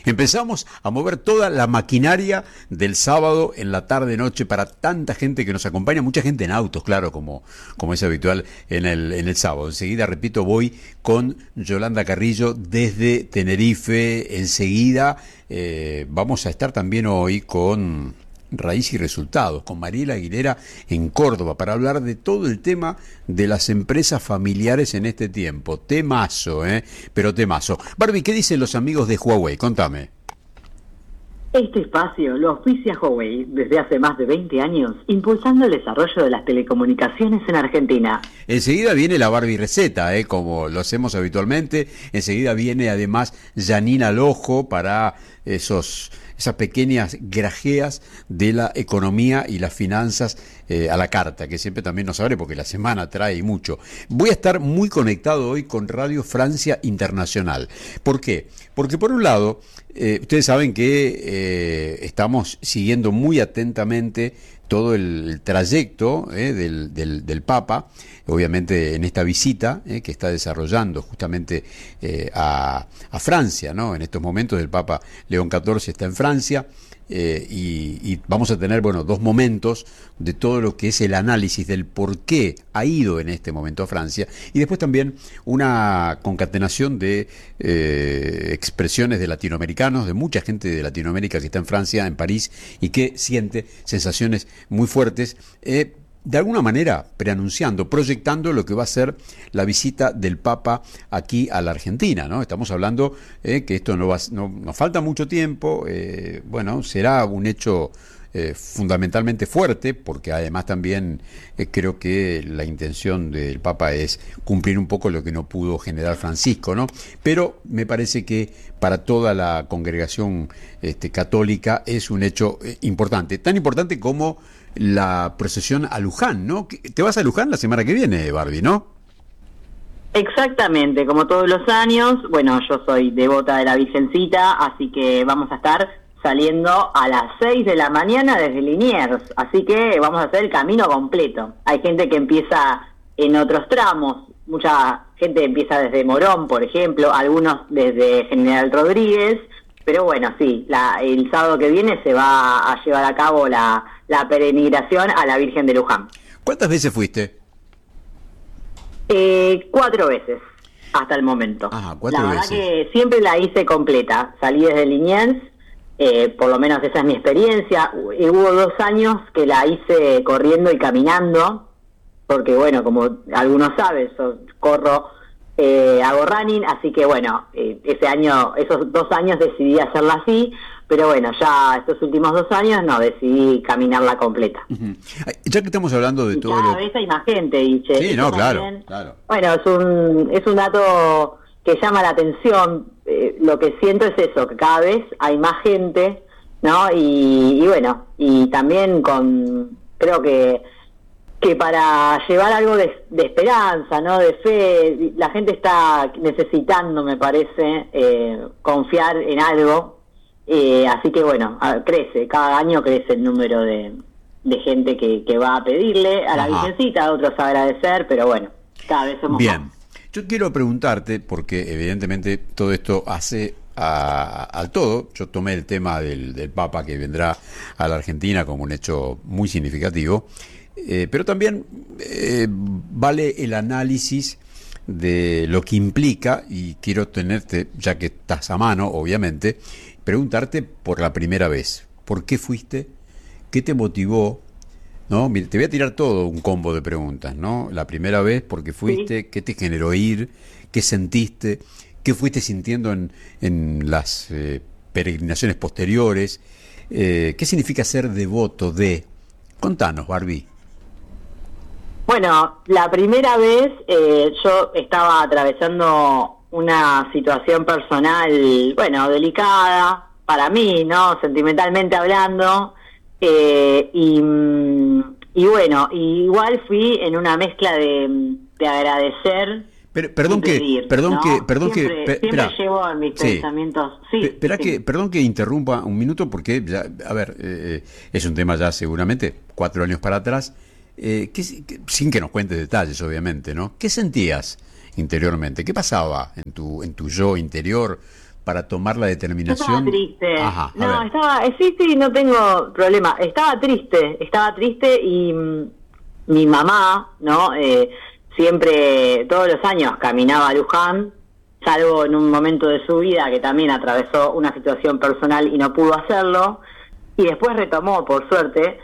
Empezamos a mover toda la maquinaria del sábado en la tarde-noche para tanta gente que nos acompaña, mucha gente en autos, claro, como es habitual en el sábado. Enseguida, repito, voy con Yolanda Carrillo desde Tenerife. Enseguida vamos a estar también hoy con Raíz y Resultados, con Mariela Aguilera en Córdoba, para hablar de todo el tema de las empresas familiares en este tiempo. Temazo, pero temazo. Barbie, ¿qué dicen los amigos de Huawei? Contame. Este espacio lo auspicia Huawei desde hace más de 20 años, impulsando el desarrollo de las telecomunicaciones en Argentina. Enseguida viene la Barbie receta, como lo hacemos habitualmente. Enseguida viene además Janina Lojo para esas pequeñas grajeas de la economía y las finanzas a la carta, que siempre también nos abre porque la semana trae mucho. Voy a estar muy conectado hoy con Radio Francia Internacional. ¿Por qué? Porque por un lado, ustedes saben que estamos siguiendo muy atentamente todo el trayecto del Papa, obviamente en esta visita que está desarrollando justamente a Francia, ¿no? En estos momentos el Papa León XIV está en Francia y vamos a tener, dos momentos de todo lo que es el análisis del por qué ha ido en este momento a Francia, y después también una concatenación de expresiones de latinoamericanos, de mucha gente de Latinoamérica que está en Francia, en París, y que siente sensaciones muy fuertes, de alguna manera preanunciando, proyectando lo que va a ser la visita del Papa aquí a la Argentina, ¿no? Estamos hablando que esto no nos falta mucho tiempo, será un hecho fundamentalmente fuerte, porque además también creo que la intención del Papa es cumplir un poco lo que no pudo generar Francisco, ¿no? Pero me parece que para toda la congregación católica es un hecho importante, tan importante como la procesión a Luján, ¿no? Te vas a Luján la semana que viene, Barbie, ¿no? Exactamente, como todos los años. Bueno, yo soy devota de la Virgencita, así que vamos a estar saliendo a las 6 de la mañana desde Liniers, así que vamos a hacer el camino completo. Hay gente que empieza en otros tramos, mucha gente empieza desde Morón, por ejemplo, algunos desde General Rodríguez, pero bueno, sí, el sábado que viene se va a llevar a cabo la peregrinación a la Virgen de Luján. ¿Cuántas veces fuiste? 4 veces hasta el momento. Ajá, 4 veces. La verdad que siempre la hice completa, salí desde Liniers, por lo menos esa es mi experiencia. Hubo 2 años que la hice corriendo y caminando, porque bueno, como algunos saben, corro, hago running, así que bueno, esos 2 años decidí hacerla así, pero bueno, ya estos últimos 2 años no, decidí caminarla completa. Uh-huh. Ya que estamos hablando de y todo cada vez hay más gente, dice. Sí, no, claro. Bueno, es un dato que llama la atención. Lo que siento es eso, que cada vez hay más gente, ¿no? Y bueno, y también creo que para llevar algo de esperanza, ¿no? De fe, la gente está necesitando, me parece, confiar en algo, así que bueno, crece, cada año crece el número de gente que va a pedirle a la Virgencita, a otros a agradecer, pero bueno, cada vez somos bien. más. Yo quiero preguntarte, porque evidentemente todo esto hace al todo. Yo tomé el tema del Papa que vendrá a la Argentina como un hecho muy significativo, pero también vale el análisis de lo que implica, y quiero tenerte, ya que estás a mano, obviamente, preguntarte por la primera vez. ¿Por qué fuiste? ¿Qué te motivó? ¿No? Mira, te voy a tirar todo un combo de preguntas, ¿no? La primera vez, ¿por qué fuiste? Sí. ¿Qué te generó ir? ¿Qué sentiste? ¿Qué fuiste sintiendo en las peregrinaciones posteriores? ¿Qué significa ser devoto de? Contanos, Barbie. Bueno, la primera vez yo estaba atravesando una situación personal, bueno, delicada para mí, ¿no? Sentimentalmente hablando, y bueno, igual fui en una mezcla de agradecer. Pero, perdón pedir, siempre llevo en mis pensamientos. Perdón que interrumpa un minuto, porque ya, a ver, es un tema ya seguramente 4 años para atrás, sin que nos cuentes detalles, obviamente, ¿no? ¿Qué sentías interiormente? ¿Qué pasaba en tu yo interior para tomar la Yo determinación? estaba triste. Ajá, No, ver. sí, no tengo problema. Estaba triste y mi mamá, ¿no? Siempre, todos los años caminaba a Luján, salvo en un momento de su vida que también atravesó una situación personal y no pudo hacerlo, y después retomó, por suerte,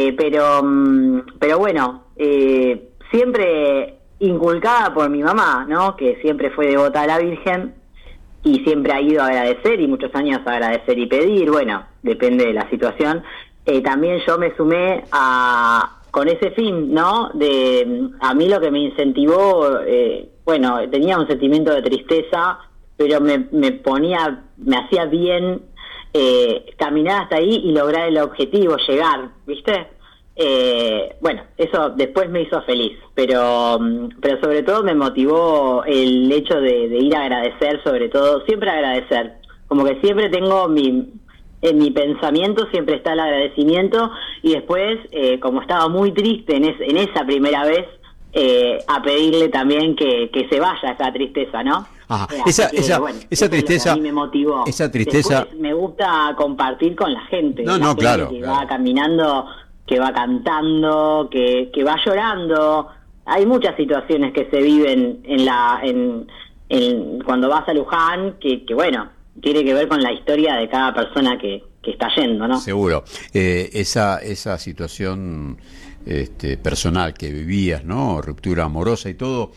pero bueno, siempre inculcada por mi mamá, ¿no? Que siempre fue devota a la Virgen, y siempre ha ido a agradecer, y muchos años a agradecer y pedir, bueno, depende de la situación. También yo me sumé con ese fin, ¿no? A mí lo que me incentivó, bueno, tenía un sentimiento de tristeza, pero me hacía bien caminar hasta ahí y lograr el objetivo, llegar, ¿viste? Bueno, eso después me hizo feliz, pero sobre todo me motivó el hecho de ir a agradecer, sobre todo, siempre agradecer, como que siempre tengo en mi pensamiento siempre está el agradecimiento, y después, como estaba muy triste en esa primera vez, a pedirle también que se vaya esa tristeza, ¿no? Ajá. Esa Tristeza, a mí me motivó. esa tristeza. Después me gusta compartir con la gente. No, gente claro. Que claro. va caminando, que va cantando, que va llorando. Hay muchas situaciones que se viven cuando vas a Luján, que bueno, tiene que ver con la historia de cada persona que está yendo, ¿no? Seguro. Esa situación personal que vivías, ¿no? Ruptura amorosa y todo.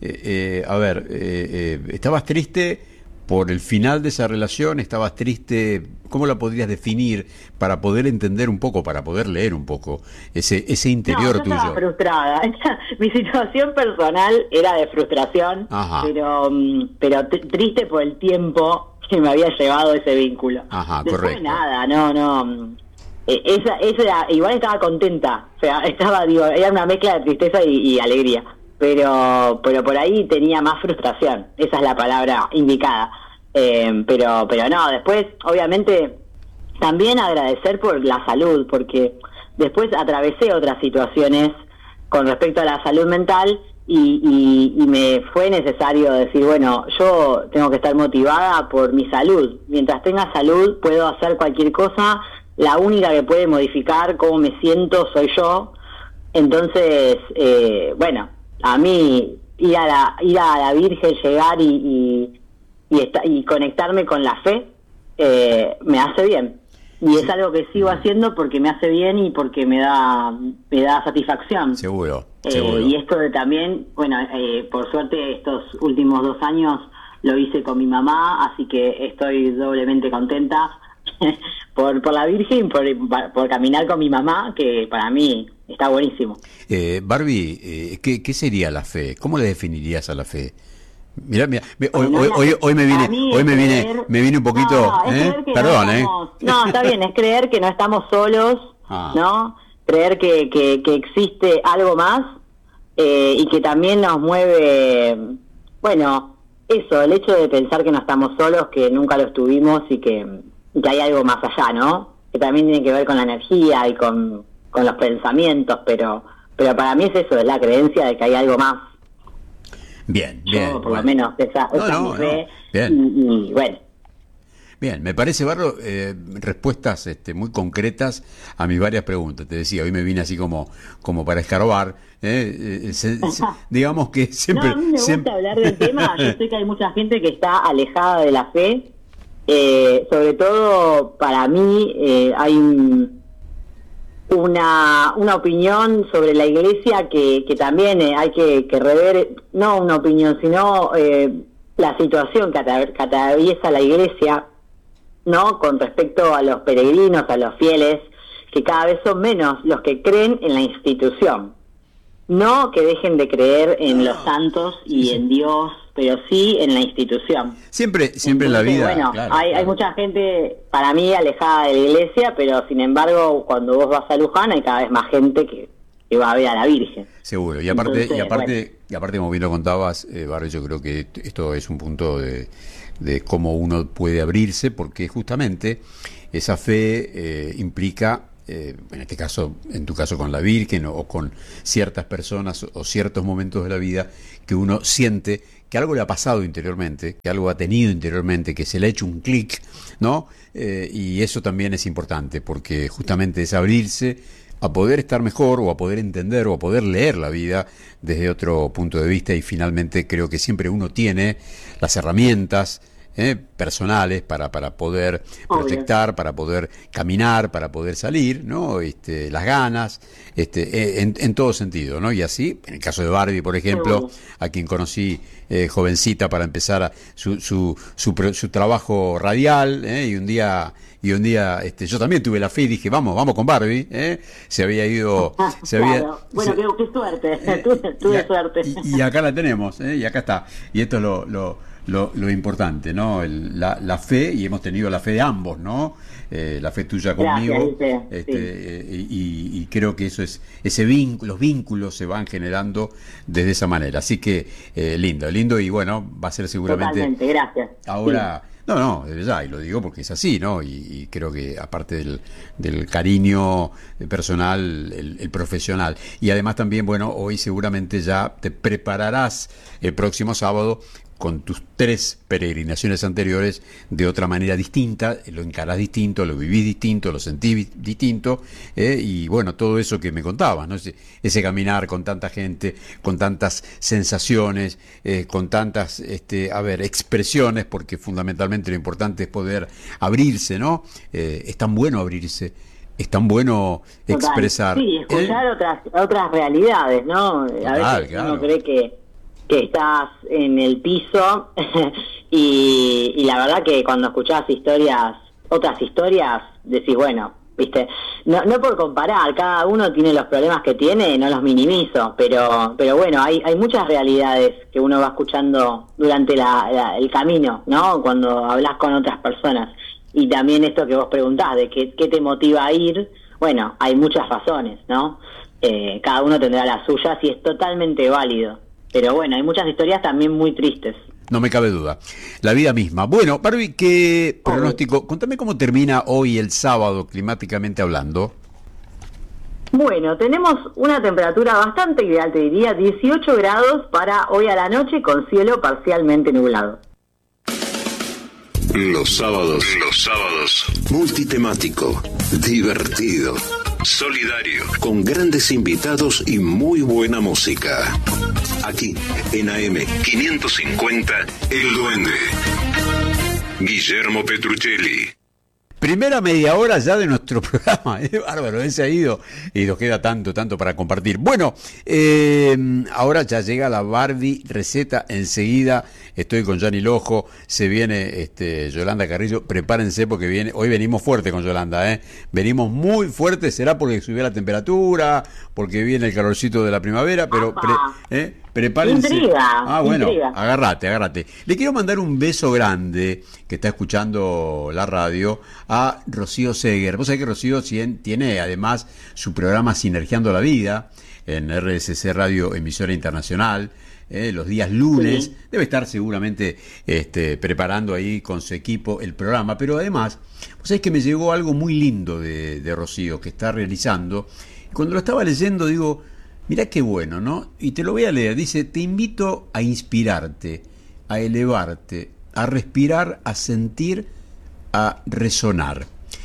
¿Estabas triste por el final de esa relación? ¿Estabas triste? ¿Cómo la podrías definir para poder entender un poco, para poder leer un poco ese interior yo tuyo? Estaba frustrada. Mi situación personal era de frustración, Ajá. pero triste por el tiempo que me había llevado ese vínculo. Ajá, después correcto. nada, no. Igual estaba contenta, o sea, era una mezcla de tristeza y alegría, pero por ahí tenía más frustración, esa es la palabra indicada. Pero no, después obviamente también agradecer por la salud, porque después atravesé otras situaciones con respecto a la salud mental, y me fue necesario decir, bueno, yo tengo que estar motivada por mi salud. Mientras tenga salud puedo hacer cualquier cosa, la única que puede modificar cómo me siento soy yo. Entonces, bueno, a mí ir a la Virgen, llegar y conectarme con la fe, me hace bien. Y es algo que sigo haciendo porque me hace bien y porque me da satisfacción. Seguro. Y esto de también, bueno, por suerte estos últimos 2 años lo hice con mi mamá, así que estoy doblemente contenta por la Virgen, por caminar con mi mamá, que para mí está buenísimo. Barbie, ¿qué sería la fe? ¿Cómo le definirías a la fe? Mira, hoy me vine un poquito, perdón, No, está bien, es creer que no estamos solos, ¿no? Creer que existe algo más, y que también nos mueve, bueno, eso, el hecho de pensar que no estamos solos, que nunca lo estuvimos, y que hay algo más allá, ¿no? Que también tiene que ver con la energía y con los pensamientos, pero para mí es eso, es la creencia de que hay algo más. Bien. Por lo menos esa mi fe. Bien. Y bueno. Bien, me parece, Barro, respuestas muy concretas a mis varias preguntas. Te decía, hoy me vine así como para escarbar. Digamos que siempre... No, a mí me gusta hablar del tema. Yo sé que hay mucha gente que está alejada de la fe. Sobre todo para mí hay una opinión sobre la Iglesia que también hay que rever, no una opinión, sino la situación que atraviesa la Iglesia, ¿no? Con respecto a los peregrinos, a los fieles, que cada vez son menos los que creen en la institución. No que dejen de creer en los santos y en Dios, pero sí en la institución. Siempre Entonces, en la vida. Bueno, claro, hay mucha gente, para mí, alejada de la Iglesia, pero sin embargo, cuando vos vas a Luján, hay cada vez más gente que va a ver a la Virgen. Seguro. Y aparte, como bien lo contabas, Barrio, yo creo que esto es un punto de cómo uno puede abrirse, porque justamente esa fe implica, en este caso, en tu caso con la Virgen o con ciertas personas o ciertos momentos de la vida, que uno siente que algo le ha pasado interiormente, que algo ha tenido interiormente, que se le ha hecho un clic, ¿no? Y eso también es importante, porque justamente es abrirse a poder estar mejor o a poder entender o a poder leer la vida desde otro punto de vista, y finalmente creo que siempre uno tiene las herramientas personales para poder proyectar, para poder caminar, para poder salir, ¿no? Las ganas, en todo sentido, ¿no? Y así, en el caso de Barbie, por ejemplo, a quien conocí jovencita para empezar su trabajo radial, y un día yo también tuve la fe y dije, vamos con Barbie, se había ido, claro. Bueno, qué suerte, tuve suerte. Y acá la tenemos, y acá está, y esto es lo importante, ¿no? La fe, y hemos tenido la fe de ambos, ¿no? La fe tuya conmigo. Gracias, sí. Y creo que eso es los vínculos se van generando desde esa manera. Así que lindo, y bueno, va a ser seguramente. Totalmente, gracias. Ahora. Sí. No, desde ya, y lo digo porque es así, ¿no? Y creo que aparte del cariño personal, el profesional. Y además también, bueno, hoy seguramente ya te prepararás el próximo sábado con tus 3 peregrinaciones anteriores de otra manera distinta, lo encarás distinto, lo vivís distinto, lo sentís distinto, y bueno, todo eso que me contabas, ¿no? Ese caminar con tanta gente, con tantas sensaciones, con tantas, expresiones, porque fundamentalmente lo importante es poder abrirse, ¿no? Es tan bueno abrirse, es tan bueno expresar. Sí, escuchar otras realidades, ¿no? A veces claro. Uno cree que estás en el piso y la verdad que cuando escuchás otras historias, decís, bueno, viste, no por comparar, cada uno tiene los problemas que tiene, no los minimizo, pero bueno, hay muchas realidades que uno va escuchando durante el camino, ¿no? Cuando hablas con otras personas. Y también esto que vos preguntás, de qué te motiva a ir, bueno, hay muchas razones, ¿no? Cada uno tendrá las suyas y es totalmente válido. Pero bueno, hay muchas historias también muy tristes. No me cabe duda. La vida misma. Bueno, Barbie, ¿qué pronóstico? Contame cómo termina hoy el sábado, climáticamente hablando. Bueno, tenemos una temperatura bastante ideal, te diría, 18 grados para hoy a la noche con cielo parcialmente nublado. Los sábados, multitemático, divertido, solidario, con grandes invitados y muy buena música. Aquí, en AM 550, El Duende. Guillermo Petruccelli. Primera media hora ya de nuestro programa, bárbaro, se ha ido y nos queda tanto para compartir. Bueno, ahora ya llega la Barbie receta, enseguida estoy con Gianni Lojo, se viene Yolanda Carrillo, prepárense porque hoy venimos fuerte con Yolanda, venimos muy fuerte, será porque subió la temperatura, porque viene el calorcito de la primavera, pero prepárense. Intriga. Agárrate. Le quiero mandar un beso grande, que está escuchando la radio, a Rocío Seger. Vos sabés que Rocío tiene además su programa Sinergiando la Vida en RSC Radio, emisora internacional, los días lunes. Sí. Debe estar seguramente preparando ahí con su equipo el programa, pero además, vos sabés que me llegó algo muy lindo de Rocío, que está realizando. Cuando lo estaba leyendo digo, mirá qué bueno, ¿no? Y te lo voy a leer. Dice, te invito a inspirarte, a elevarte, a respirar, a sentir, a resonar.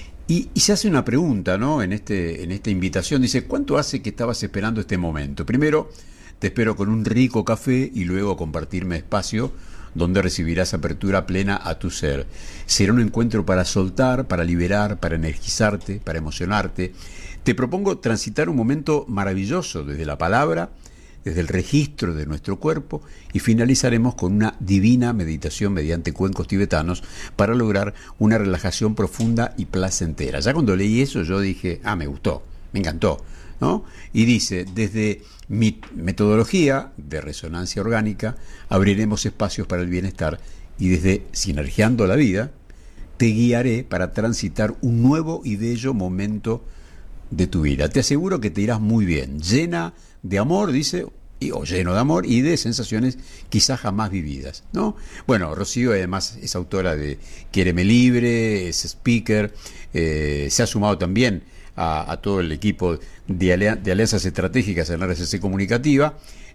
Y se hace una pregunta, ¿no? En esta invitación. Dice, ¿cuánto hace que estabas esperando este momento? Primero, te espero con un rico café y luego compartirme espacio donde recibirás apertura plena a tu ser. Será un encuentro para soltar, para liberar, para energizarte, para emocionarte. Te propongo transitar un momento maravilloso desde la palabra, desde el registro de nuestro cuerpo, y finalizaremos con una divina meditación mediante cuencos tibetanos para lograr una relajación profunda y placentera. Ya cuando leí eso yo dije, me gustó, me encantó, ¿no? Y dice, desde mi metodología de resonancia orgánica abriremos espacios para el bienestar y desde Sinergiando la Vida te guiaré para transitar un nuevo y bello momento de tu vida. Te aseguro que te irás muy bien, llena de amor, dice, o lleno de amor y de sensaciones quizás jamás vividas, ¿no? Bueno, Rocío además es autora de Quiéreme Libre, es speaker, se ha sumado también a todo el equipo de alianzas estratégicas en la RSC Comunicativa,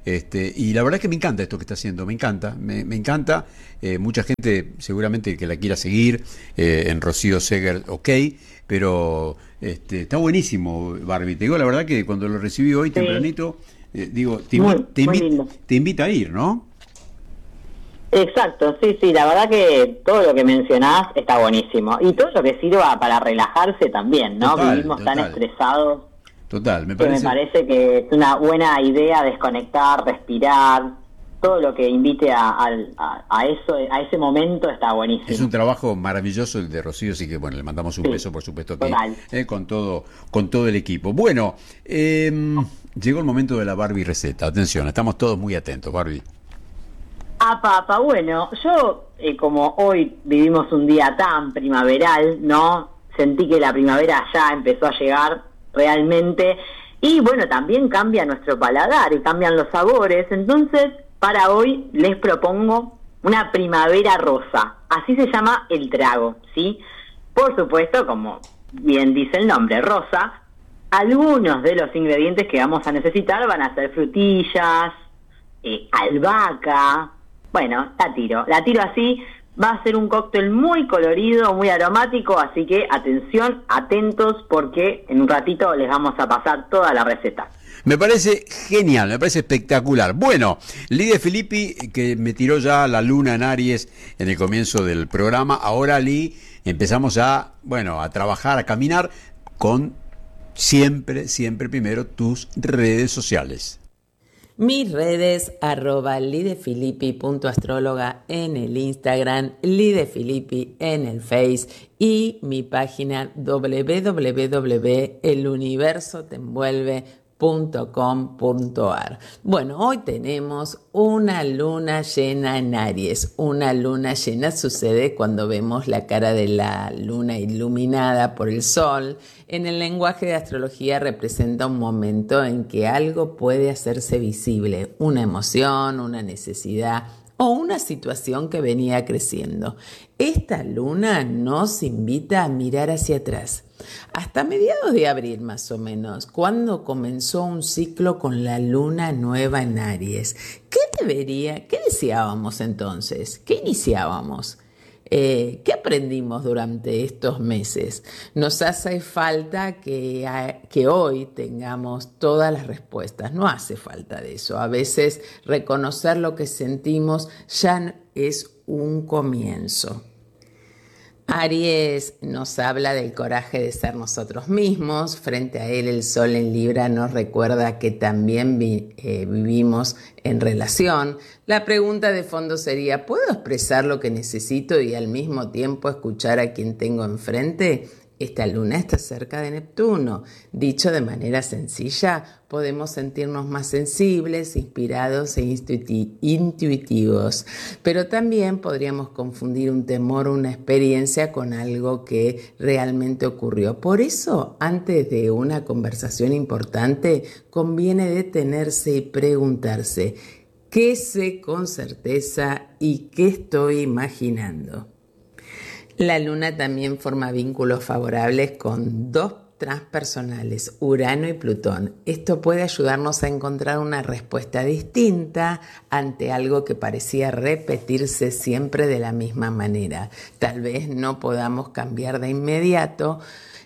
Y la verdad que me encanta esto que está haciendo, me encanta, me encanta. Mucha gente seguramente que la quiera seguir en Rocío Seger, ok, pero está buenísimo, Barbie. Te digo la verdad que cuando lo recibí hoy Sí. tempranito, digo, Muy lindo. te invita a ir, ¿no? Exacto, sí, la verdad que todo lo que mencionás está buenísimo. Y todo lo que sirva para relajarse también, ¿no? Total, Vivimos tan total. estresados Total, me que me parece. parece que es una buena idea desconectar, respirar, todo lo que invite a eso, a ese momento está Es buenísimo. un trabajo maravilloso el de Rocío, así que bueno, le mandamos un Sí, beso, por supuesto que total. con todo el equipo. Bueno, llegó el momento de la Barbie receta. Atención, estamos todos muy atentos, Barbie. Papá, bueno, yo como hoy vivimos un día tan primaveral, ¿no? Sentí que la primavera ya empezó a llegar realmente y bueno, también cambia nuestro paladar y cambian los sabores, entonces para hoy les propongo una primavera rosa, así se llama el trago, ¿sí? Por supuesto, como bien dice el nombre, rosa, algunos de los ingredientes que vamos a necesitar van a ser frutillas, albahaca. Bueno, la tiro así. Va a ser un cóctel muy colorido, muy aromático, así que atención, atentos, porque en un ratito les vamos a pasar toda la receta. Me parece genial, me parece espectacular. Bueno, Lee Filippi, que me tiró ya la luna en Aries en el comienzo del programa. Ahora, Lee, empezamos a trabajar, a caminar con siempre primero tus redes sociales. Mis redes, @lidefilippi.astróloga en el Instagram, lidefilippi en el Face y mi página www.eluniversotenvuelve.com.ar. Bueno, hoy tenemos una luna llena en Aries. Una luna llena sucede cuando vemos la cara de la luna iluminada por el sol. En el lenguaje de astrología representa un momento en que algo puede hacerse visible, una emoción, una necesidad o una situación que venía creciendo. Esta luna nos invita a mirar hacia atrás. Hasta mediados de abril más o menos, cuando comenzó un ciclo con la luna nueva en Aries. ¿Qué deseábamos entonces? ¿Qué iniciábamos? ¿Qué aprendimos durante estos meses? Nos hace falta que hoy tengamos todas las respuestas. No hace falta de eso. A veces reconocer lo que sentimos ya es un comienzo. Aries nos habla del coraje de ser nosotros mismos. Frente a él, el sol en Libra nos recuerda que también vivimos en relación. La pregunta de fondo sería, ¿puedo expresar lo que necesito y al mismo tiempo escuchar a quien tengo enfrente? Esta luna está cerca de Neptuno. Dicho de manera sencilla, podemos sentirnos más sensibles, inspirados e intuitivos, pero también podríamos confundir un temor o una experiencia con algo que realmente ocurrió. Por eso, antes de una conversación importante, conviene detenerse y preguntarse, ¿qué sé con certeza y qué estoy imaginando? La luna también forma vínculos favorables con dos transpersonales, Urano y Plutón. Esto puede ayudarnos a encontrar una respuesta distinta ante algo que parecía repetirse siempre de la misma manera. Tal vez no podamos cambiar de inmediato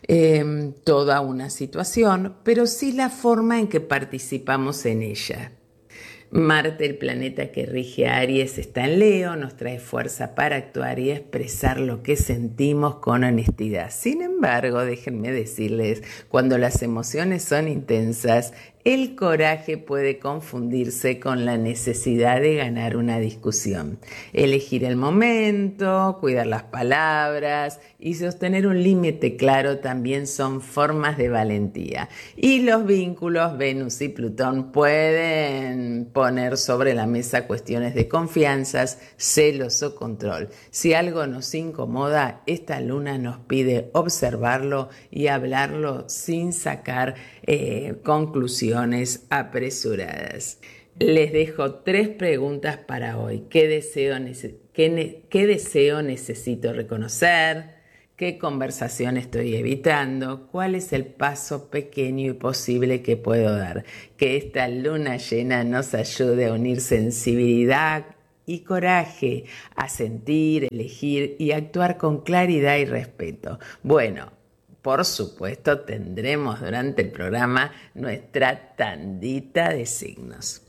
toda una situación, pero sí la forma en que participamos en ella. Marte, el planeta que rige a Aries, está en Leo, nos trae fuerza para actuar y expresar lo que sentimos con honestidad. Sin embargo, déjenme decirles, cuando las emociones son intensas, el coraje puede confundirse con la necesidad de ganar una discusión. Elegir el momento, cuidar las palabras y sostener un límite claro también son formas de valentía. Y los vínculos Venus y Plutón pueden poner sobre la mesa cuestiones de confianzas, celos o control. Si algo nos incomoda, esta luna nos pide observarlo y hablarlo sin sacar conclusiones apresuradas. Les dejo 3 preguntas para hoy. ¿Qué deseo necesito reconocer? ¿Qué conversación estoy evitando? ¿Cuál es el paso pequeño y posible que puedo dar? Que esta luna llena nos ayude a unir sensibilidad y coraje, a sentir, elegir y actuar con claridad y respeto. Bueno, por supuesto tendremos durante el programa nuestra tandita de signos.